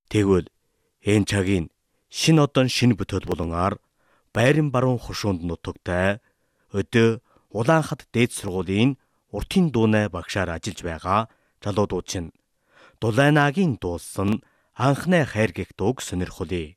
Тэгвэл энэ цагийн шин одон шин бүтээл болонаар байрын баруун хушуунд нутагтай өдөө Улаанхад дээд сургуулийн уртын дууны багшаар ажиллаж байгаа залуудууд чинь Дулайнагийн дуулсан анхны хайр гэх дууг сонирхолъё.